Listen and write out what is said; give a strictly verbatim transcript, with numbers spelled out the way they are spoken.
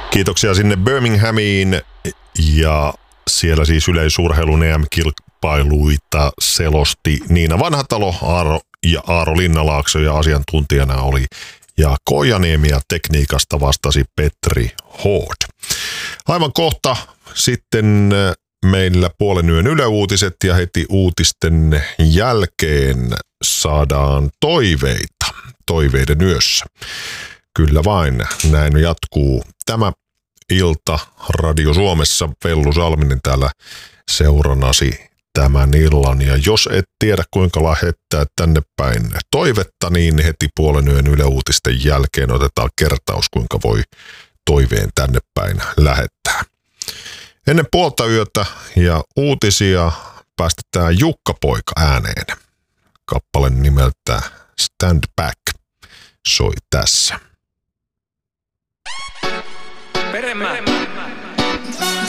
Kiitoksia sinne Birminghamiin ja siellä siis yleisurheilun E M-kilpailuita selosti Niina Vanhatalo, Aaro ja Aaro Linnalaakso ja asiantuntijana oli Jaakko Ojaniemi ja tekniikasta vastasi Petri Hood. Aivan kohta sitten meillä puolen yön Yle-uutiset ja heti uutisten jälkeen saadaan toiveita toiveiden yössä. Kyllä vain, näin jatkuu tämä ilta Radio Suomessa. Vellu Salminen täällä seuranasi tämän illan. Ja jos et tiedä kuinka lähettää tänne päin toivetta, niin heti puolen yön Yle-uutisten jälkeen otetaan kertaus, kuinka voi toiveen tänne päin lähettää. Ennen puolta yötä ja uutisia päästetään Jukka-poika ääneen. Kappale nimeltä Stand Back soi tässä. Peremä.